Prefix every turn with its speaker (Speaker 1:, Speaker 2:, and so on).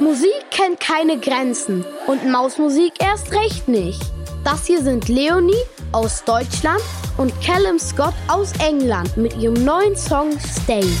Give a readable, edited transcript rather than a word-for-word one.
Speaker 1: Musik kennt keine Grenzen und Mausmusik erst recht nicht. Das hier sind Leonie aus Deutschland und Callum Scott aus England mit ihrem neuen Song Stay.